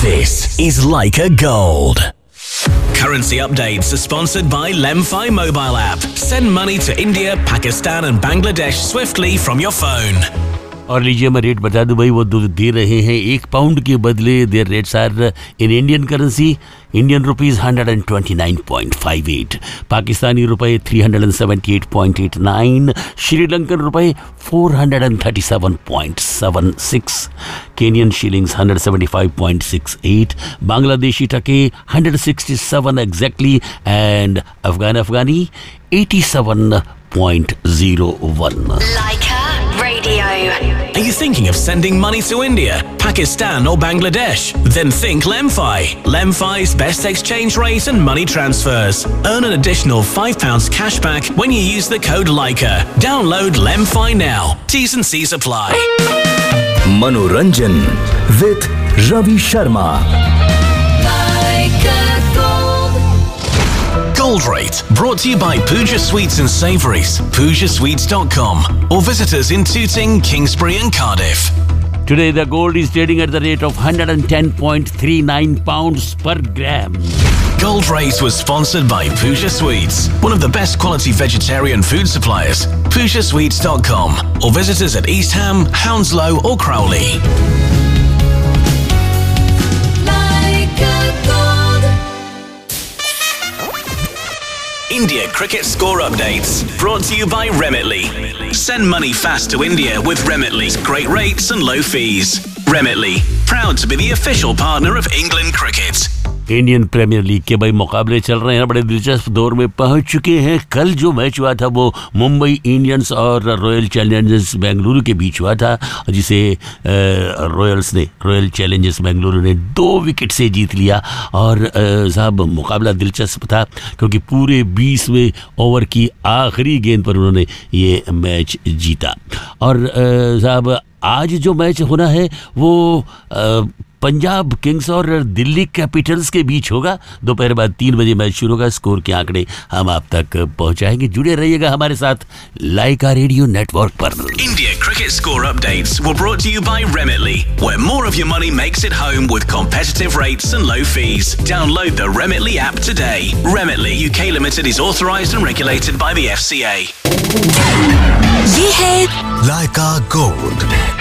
This is Leica Gold. Currency updates are sponsored by Lemfi mobile app. Send money to India, Pakistan and Bangladesh swiftly from your phone. और लीजिए मैं rate बता दूं भाई, वो दे रहे हैं 1 पाउंड के बदले their rates are in Indian currency, Indian rupees 129.58, Pakistani रुपए 378.89, श्रीलंकन रुपए 437.76, केनियन शिलिंग्स 175.68, बांग्लादेशी टके 167 exactly and Afghani 87.01. Leica Radio. Are you thinking of sending money to India, Pakistan or Bangladesh? Then think Lemfi. Lemfi's best exchange rate and money transfers. Earn an additional £5 cashback when you use the code Leica. Download Lemfi now. T's and C's apply. Manoranjan with Ravi Sharma. Gold Rate, brought to you by Pooja Sweets and Savouries, PoojaSweets.com, or visit us in Tooting, Kingsbury and Cardiff. Today the gold is trading at the rate of 110.39 pounds per gram. Gold Rate was sponsored by Pooja Sweets, one of the best quality vegetarian food suppliers. PoojaSweets.com, or visit us at East Ham, Hounslow or Crowley. India cricket score updates, brought to you by Remitly. Send money fast to India with Remitly's great rates and low fees. Remitly, proud to be the official partner of England Cricket. Indian premiere league के भाई मुकाबले चल रहे हैं, बड़े दिलचस्प दौर में पहुंच चुके हैं। कल जो मैच हुआ था वो मुंबई इंडियंस और रॉयल चैलेंजर्स बेंगलुरु के बीच हुआ था, जिसे रॉयल चैलेंजर्स बेंगलुरु ने 2 विकेट से जीत लिया। और साहब मुकाबला दिलचस्प था क्योंकि पूरे 20वें ओवर की आखिरी गेंद पर उन्होंने ये मैच जीता। और साहब आज जो मैच होना है वो पंजाब किंग्स और दिल्ली कैपिटल्स के बीच होगा। दोपहर बाद 3 बजे मैच शुरू होगा। स्कोर के आंकड़े हम आप तक पहुंचाएंगे। जुड़े रहिएगा हमारे साथ लाइका रेडियो नेटवर्क पर। India cricket score updates were brought to you by Remitly, where more of your money makes it home with competitive rates and low fees. Download the Remitly app today. Remitly UK Limited is authorised and regulated by the FCA. ये है Leica Gold.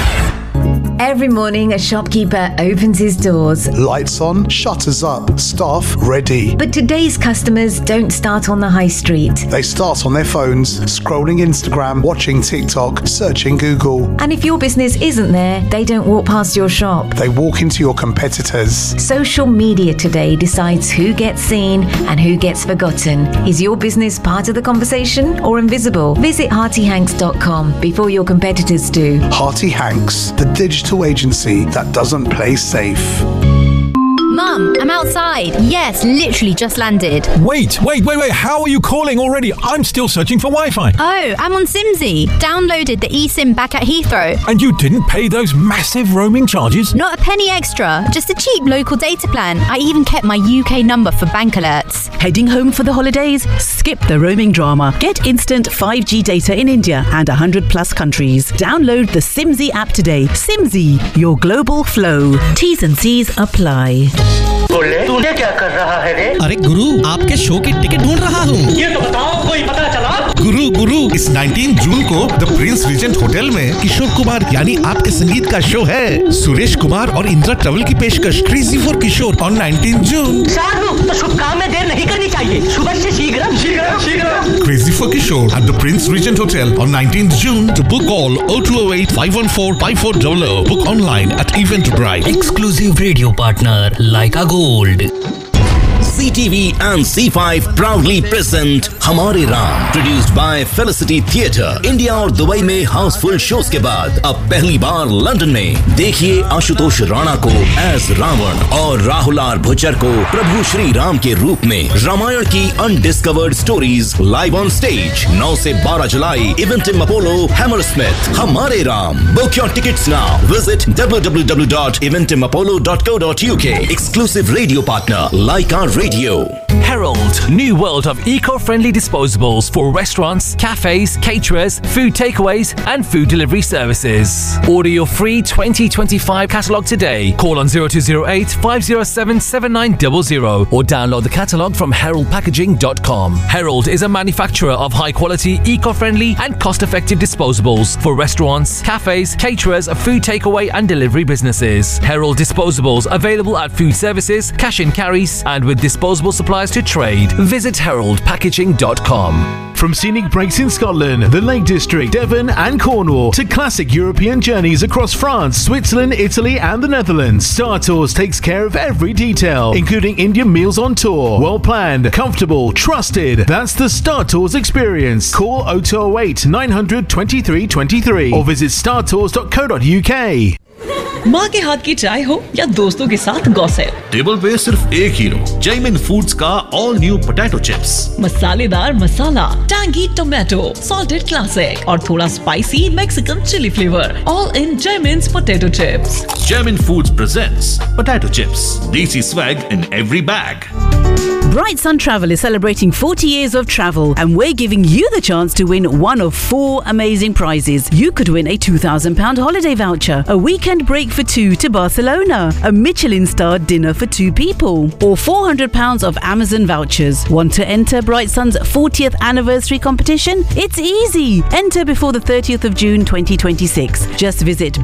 Every morning, a shopkeeper opens his doors. Lights on, shutters up, staff ready. But today's customers don't start on the high street. They start on their phones, scrolling Instagram, watching TikTok, searching Google. And if your business isn't there, they don't walk past your shop. They walk into your competitors. Social media today decides who gets seen and who gets forgotten. Is your business part of the conversson or invisible? Visit HeartyHanks.com before your competitors do. Hearty Hanks, the digital agency that doesn't play safe. Mum, I'm outside. Yes, literally just landed. Wait. How are you calling already? I'm still searching for Wi-Fi. Oh, I'm on Simsy. Downloaded the eSIM back at Heathrow. And you didn't pay those massive roaming charges? Not a penny extra. Just a cheap local data plan. I even kept my UK number for bank alerts. Heading home for the holidays? Skip the roaming drama. Get instant 5G data in India and 100 plus countries. Download the Simsy app today. Simsy, your global flow. T's and C's apply. तूने क्या कर रहा है रे? अरे गुरु, आपके show की ticket ढूंढ रहा हूँ। ये तो बताओ, कोई पता चला? गुरु, इस 19 जून को द प्रिंस रीजेंट होटल में किशोर कुमार यानी आपके संगीत का शो है। सुरेश कुमार और इंदिरा ट्रैवल की पेशकश क्रेजी फॉर किशोर ऑन 19 जून। साधु, तो शुभ काम में देर नहीं करनी चाहिए। सुबह से शीघ्र। Crazy for Kishore at the Prince Regent Hotel on 19th June. To book all 0208-514-5400. Book online at Eventbrite. Exclusive radio partner Leica Gold. CTV and C5 proudly present हमारे Ram, produced by Felicity Theatre. India और Dubai में Housefull shows के बाद अब पहली बार London में देखिए आशुतोष राणा को एज रावण और राहुल आर भुच्चर को प्रभु श्री राम के रूप में। रामायण की undiscovered stories live on stage 9 से 12 जुलाई इवेंटिम अपोलो हैमरस्मिथ। हमारे Ram, book your tickets now. Visit www.eventimapollo.co.uk. Exclusive radio partner Leica Radio. Herald, new world of eco-friendly disposables for restaurants, cafes, caterers, food takeaways and food delivery services. Order your free 2025 catalogue today. Call on 0208 507 7900 or download the catalogue from heraldpackaging.com. Herald is a manufacturer of high-quality, eco-friendly and cost-effective disposables for restaurants, cafes, caterers, food takeaway and delivery businesses. Herald disposables available at food services, cash and carries and with disposable suppliers to trade. Visit heraldpackaging.com. From scenic breaks in Scotland, the Lake District, Devon and Cornwall to classic European journeys across France, Switzerland, Italy and the Netherlands, Star Tours takes care of every detail, including Indian meals on tour. Well planned, comfortable, trusted. That's the Star Tours experience. Call 0208 900 23 23 or visit startours.co.uk. माँ के हाथ की चाय हो या दोस्तों के साथ गॉसिप, टेबल पे सिर्फ एक हीरो, जैमिन फूड्स का ऑल न्यू पोटैटो चिप्स। मसालेदार मसाला, टैंगी टोमेटो, सॉल्टेड क्लासिक और थोड़ा spicy Mexican chilli flavour, all in जैमिन्स potato chips. Jaimin foods presents potato chips, देसी swag in every bag. Bright Sun Travel is celebrating 40 years of travel and we're giving you the chance to win one of 4 amazing prizes. You could win a £2,000 holiday voucher, a weekend break for 2 to Barcelona, a Michelin-starred dinner for 2 people, or £400 of Amazon vouchers. Want to enter Bright Sun's 40th anniversary competition? It's easy. Enter before the 30th of June 2026. Just visit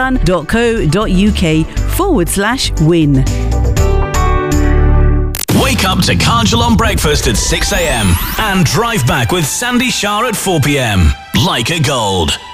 brightsun.co.uk/win. Wake up to Kajal on breakfast at 6 a.m. and drive back with Sandy Shah at 4 p.m. Like a Gold.